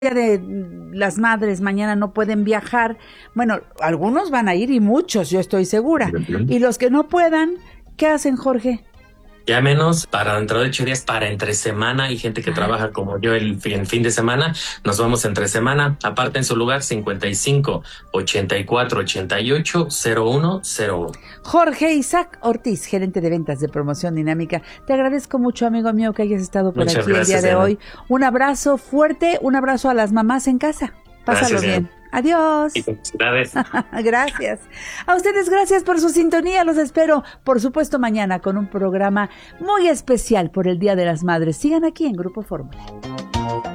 de las madres mañana no pueden viajar, bueno, algunos van a ir y muchos, yo estoy segura. Y los que no puedan, ¿qué hacen, Jorge? Ya menos para dentro de 8 días, para entre semana, y gente que trabaja como yo en fin de semana, nos vamos entre semana. Aparte en su lugar, 55 84 88 0101. Jorge Isaac Ortiz, gerente de ventas de Promoción Dinámica. Te agradezco mucho, amigo mío, que hayas estado por Muchas aquí gracias, el día de Ana. hoy. Un abrazo fuerte, un abrazo a las mamás en casa. Pásalo Gracias, bien. Ana. Adiós. Y felicidades. Gracias. A ustedes, gracias por su sintonía. Los espero, por supuesto, mañana con un programa muy especial por el Día de las Madres. Sigan aquí en Grupo Fórmula.